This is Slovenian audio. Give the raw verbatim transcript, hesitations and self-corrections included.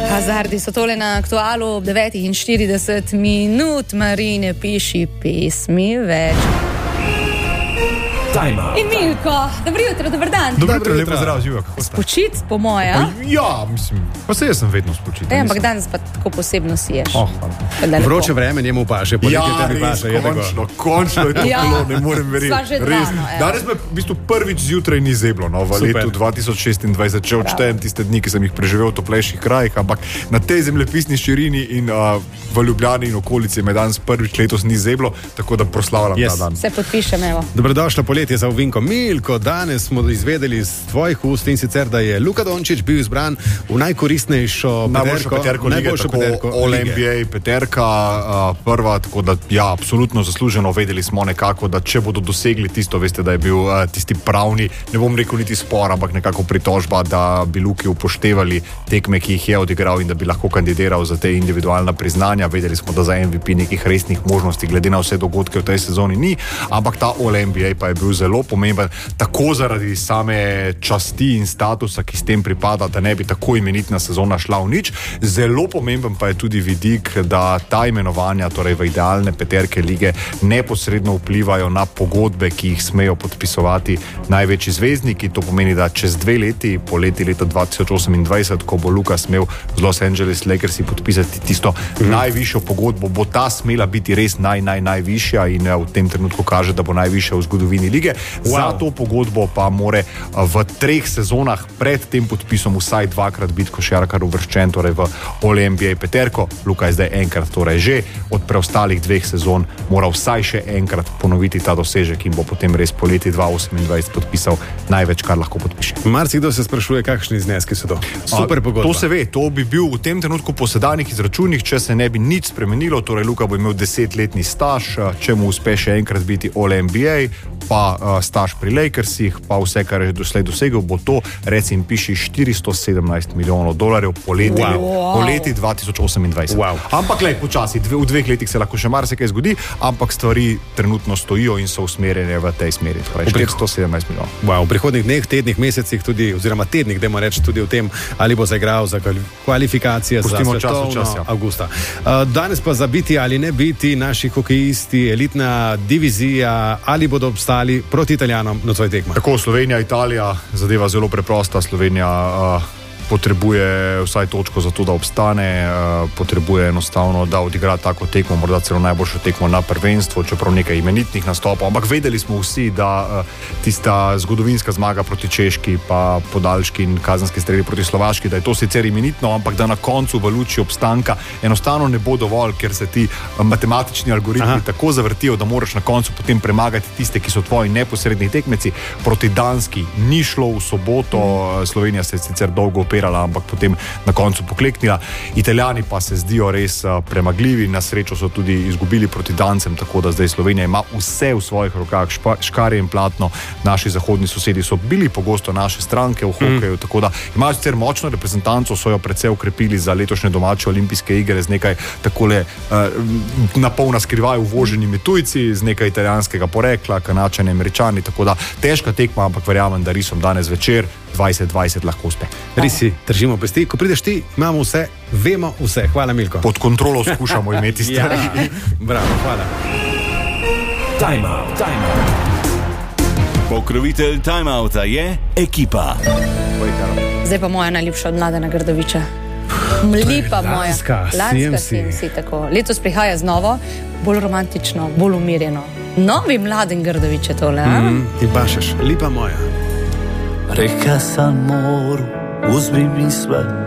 Hazardi so tole na Aktualu ob devetih in štirideset minut. Marine, piši pesmi več. Time. In Milko, dobro jutro, dober dan. Dobro jutro, lepo zdrav, živa. Spočit, po moje, a? Ja, mislim, pa se jaz sem vedno spočit. E, ampak danes pa tako posebno siješ. Oh, Vroče vreme njemu paše, poletje ja, tebi paše. Ja, končno, končno je to ja. bilo, ne morem verjeti. Sva že drano, danes me v bistvu prvič zjutraj ni zeblo, no, v Super. letu dva tisoč šestindvajset, če odštejem tiste dni, ki sem jih preživel v toplejših krajih, ampak na tej zemljepisni širini in uh, v Ljubljani in okolici me danes prvič letos ni zeblo, tako da proslavljam yes. ta dan. Se podpišem, evo. Dobrodošla poletje za Ovinko. Milko, danes smo izvedeli iz tvojih ust in sicer, da je Luka Dončić bil izbran v najkoristnejšo najboljšo peterko lige, tako All N B A peterka, uh, prva, tako da ja, absolutno zasluženo. Vedeli smo nekako, da če bodo dosegli tisto, veste, da je bil uh, tisti pravni, ne bom rekel niti spor, ampak nekako pritožba, da bi Luki upoštevali tekme, ki jih je odigral in da bi lahko kandidiral za te individualna priznanja. Vedeli smo, da za M V P nekih resnih možnosti glede na vse dogodke v tej sezoni ni, ampak ta All N B A pa je bil zelo pomemben, tako zaradi same časti in statusa, ki s tem pripada, da ne bi tako imenitna sezona šla v nič. Zelo pomemben pa je tudi vidik, da ta imenovanja, torej v idealne peterke lige, neposredno vplivajo na pogodbe, ki jih smejo podpisovati največji zvezdniki. To pomeni, da čez dve leti, po leti leta dva tisoč osemindvajset, ko bo Luka smel z Los Angeles Lakersi podpisati tisto mm. najvišjo pogodbo, bo ta smela biti res naj, naj, najvišja in v tem trenutku kaže, da bo najvišja v zgodovini lige. Wow. Za to pogodbo pa more v treh sezonah pred tem podpisom vsaj dvakrat biti košarkar uvrščen, torej v All N B A peterko. Luka je zdaj enkrat torej že, od preostalih dveh sezon mora vsaj še enkrat ponoviti ta dosežek in bo potem res po leti dva tisoč osemindvajset podpisal največ, kar lahko podpiše. Marsikdo se sprašuje, kakšni zneski so to. Super pogodba. To se ve, to bi bil v tem trenutku po sedanjih izračunih, če se ne bi nič spremenilo, torej Luka bo imel desetletni staž, če mu uspe še enkrat biti All N B A, pa uh, staž pri Lakersih, pa vse, kar je doslej dosegel, bo to, reci in piši, štiristo sedemnajst milijonov dolarjev po leti, wow. po leti dva tisoč osemindvajset. Wow. Ampak lej, počasi, dve, v dveh letih se lahko še marsikaj zgodi, ampak stvari trenutno stojijo in so usmerjene v tej smeri. Torej, štiristo sedemnajst milijonov. Wow, v prihodnih dneh, tednih, mesecih tudi, oziroma tednih, dajmo reči tudi o tem, ali bo zaigral za kvalifikacije Pustimo za svetovno čas, čas, ja. avgusta. Uh, danes pa za biti ali ne biti naši hokejisti, elitna divizija, ali bodo obstali proti Italijanom na svoj tekmah. Tako, Slovenija, Italija, zadeva zelo preprosta. Slovenija uh, potrebuje vsaj točko za to, da obstane, uh, potrebuje enostavno, da odigra tako tekmo, morda celo najboljšo tekmo na prvenstvo, čeprav nekaj imenitnih nastopov, ampak vedeli smo vsi, da uh, tista zgodovinska zmaga proti Češki, pa podaljški in kazenski streli proti Slovaški, da je to sicer imenitno, ampak da na koncu v luči obstanka enostavno ne bo dovolj, ker se ti uh, matematični algoritmi Aha. tako zavrtijo, da moraš na koncu potem premagati tiste, ki so tvoji neposredni tekmeci. Proti Danski ni šlo v soboto, mm. Slovenija se je sicer dolgo operala, ampak potem na koncu pokleknila. Italijani pa se zdijo res uh, premagljivi, na srečo so tudi izgubili proti Dancem, tako da zdaj Slovenija ima vse v svojih rokah, špa, škarje in platno. Naši zahodni sosedi so bili pogosto naše stranke v hokeju, mm. tako da imajo sicer močno reprezentanco, so jo precej ukrepili za letošnje domače olimpijske igre z nekaj takole uh, na pol na skrivaj uvoženimi tujci, z nekaj italijanskega porekla, Kanačani, Američani, tako da težka tekma, ampak verjamem, da risom danes večer dvajset dvajset lahko uspe. Risi, držimo pesti. Ko prideš ti, imamo vse, vemo vse. Hvala, Milko. Pod kontrolo skušamo imeti stvari. Ja, bravo, hvala. Time out, time out. Pokrovitelj Time Outa je Ekipa. Zdaj pa moja najljubša od Mladena Grdovića. Mlipa moja. Lanska, Lanska si, si tako. Letos prihaja znova, bolj romantično, bolj umirjeno. Novi Mladen Grdović je tole, a? Mm, ti bašeš, lipa moja. Reka sam moru, uzmi mi sve